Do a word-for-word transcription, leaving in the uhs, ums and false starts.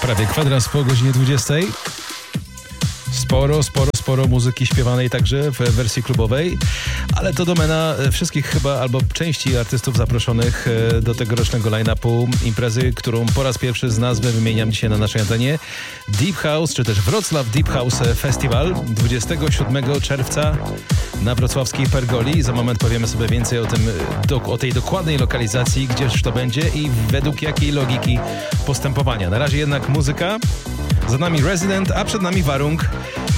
Prawie kwadrans po godzinie dwudziestej. Sporo, sporo, sporo muzyki śpiewanej także w wersji klubowej, ale to domena wszystkich chyba, albo części artystów zaproszonych do tegorocznego line-upu imprezy, którą po raz pierwszy z nazwy wymieniam dzisiaj na naszej antenie. Deep House, czy też Wrocław Deep House Festival dwudziestego siódmego czerwca na wrocławskiej Pergoli. Za moment powiemy sobie więcej o tym, o tej dokładnej lokalizacji, gdzież to będzie i według jakiej logiki postępowania. Na razie jednak muzyka. Za nami Resident, a przed nami Warung.